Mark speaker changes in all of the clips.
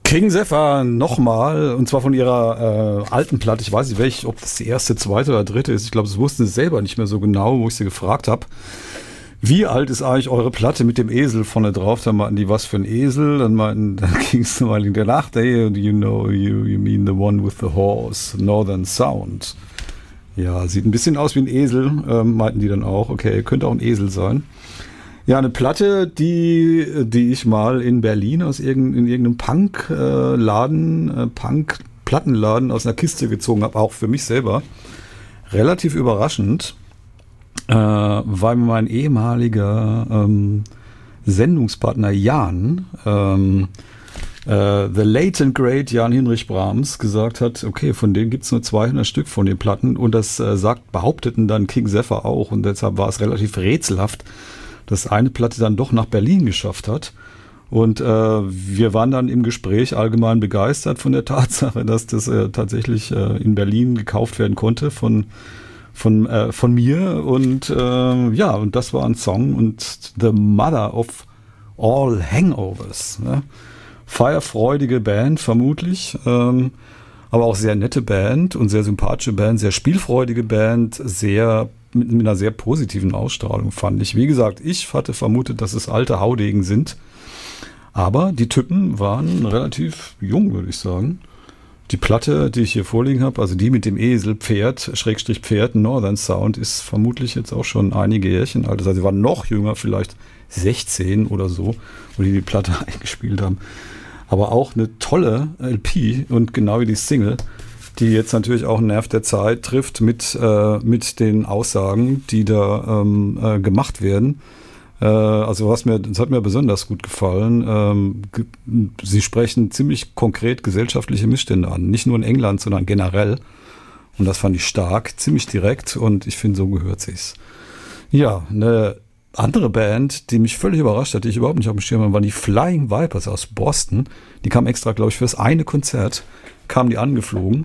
Speaker 1: King Zephyr nochmal, und zwar von ihrer alten Platte. Ich weiß nicht, ob das die erste, zweite oder dritte ist. Ich glaube, das wussten sie selber nicht mehr so genau, wo ich sie gefragt habe. Wie alt ist eigentlich eure Platte mit dem Esel vorne drauf? Dann meinten die, was für ein Esel? Dann ging es mal in der Nacht, hey, you know, you mean the one with the horse, Northern Sound. Ja, sieht ein bisschen aus wie ein Esel, meinten die dann auch. Okay, könnte auch ein Esel sein. Ja, eine Platte, die ich mal in Berlin in irgendeinem Punk-Plattenladen aus einer Kiste gezogen habe, auch für mich selber. Relativ überraschend, weil mir mein ehemaliger Sendungspartner Jan, the late and great Jan Hinrich Brahms, gesagt hat, okay, von denen gibt's nur 200 Stück von den Platten, und das behaupteten dann King Zephyr auch, und deshalb war es relativ rätselhaft, dass eine Platte dann doch nach Berlin geschafft hat. Und wir waren dann im Gespräch allgemein begeistert von der Tatsache, dass das tatsächlich in Berlin gekauft werden konnte von mir. Und und das war ein Song und The Mother of All Hangovers. Ne? Feierfreudige Band vermutlich, aber auch sehr nette Band und sehr sympathische Band, sehr spielfreudige Band, mit einer sehr positiven Ausstrahlung, fand ich. Wie gesagt, ich hatte vermutet, dass es alte Haudegen sind, aber die Typen waren relativ jung, würde ich sagen. Die Platte, die ich hier vorliegen habe, also die mit dem Esel, Pferd, Northern Sound, ist vermutlich jetzt auch schon einige Jährchen alt. Also sie waren noch jünger, vielleicht 16 oder so, wo die Platte eingespielt haben. Aber auch eine tolle LP und genau wie die Single, die jetzt natürlich auch einen Nerv der Zeit trifft mit den Aussagen, die da gemacht werden. Das hat mir besonders gut gefallen. Sie sprechen ziemlich konkret gesellschaftliche Missstände an. Nicht nur in England, sondern generell. Und das fand ich stark, ziemlich direkt, und ich finde, so gehört sich's. Ja, eine andere Band, die mich völlig überrascht hat, die ich überhaupt nicht auf dem Schirm hatte, waren die Flying Vipers aus Boston. Die kamen extra, glaube ich, für das eine Konzert, kamen die angeflogen.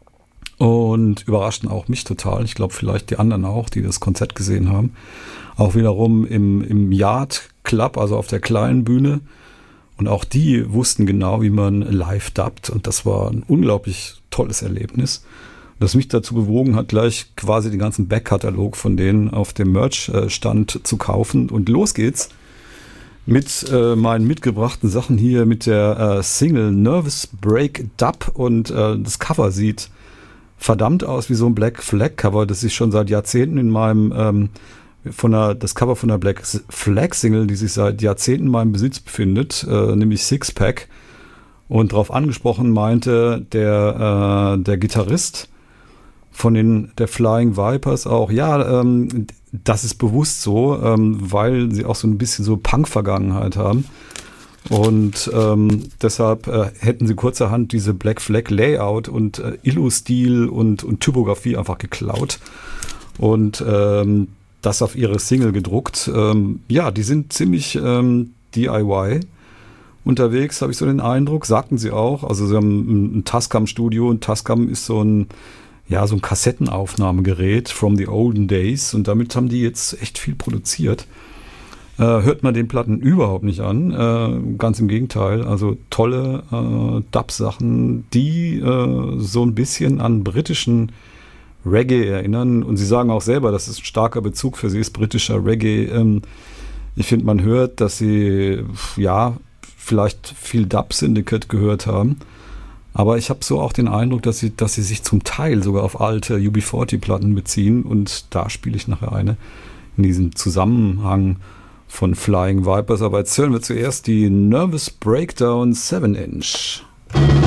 Speaker 1: Und überraschten auch mich total. Ich glaube, vielleicht die anderen auch, die das Konzert gesehen haben. Auch wiederum im Yard Club, also auf der kleinen Bühne. Und auch die wussten genau, wie man live dubbt. Und das war ein unglaublich tolles Erlebnis. Das mich dazu bewogen hat, gleich quasi den ganzen Backkatalog von denen auf dem Merch-Stand zu kaufen. Und los geht's mit meinen mitgebrachten Sachen hier mit der Single Nervous Break Dub. Und das Cover sieht verdammt aus wie so ein Black Flag Cover, das ich schon seit Jahrzehnten in meinem das Cover von der Black Flag Single, die sich seit Jahrzehnten in meinem Besitz befindet, nämlich Sixpack. Und darauf angesprochen meinte der Gitarrist von der Flying Vipers auch, ja, das ist bewusst so, weil sie auch so ein bisschen so Punk-Vergangenheit haben. Und deshalb hätten sie kurzerhand diese Black Flag Layout und Illu-Stil und Typografie einfach geklaut und das auf ihre Single gedruckt. Die sind ziemlich DIY unterwegs, habe ich so den Eindruck, sagten sie auch. Also sie haben ein Tascam-Studio, und Tascam ist so ein Kassettenaufnahmegerät from the olden days, und damit haben die jetzt echt viel produziert. Hört man den Platten überhaupt nicht an, ganz im Gegenteil. Also tolle Dub-Sachen, die so ein bisschen an britischen Reggae erinnern. Und sie sagen auch selber, dass es ein starker Bezug für sie ist, britischer Reggae. Ich finde, man hört, dass sie vielleicht viel Dub Syndicate gehört haben. Aber ich habe so auch den Eindruck, dass sie sich zum Teil sogar auf alte UB40-Platten beziehen. Und da spiele ich nachher eine in diesem Zusammenhang von Flying Vipers. Aber jetzt hören wir zuerst die Nervous Breakdown 7-Inch.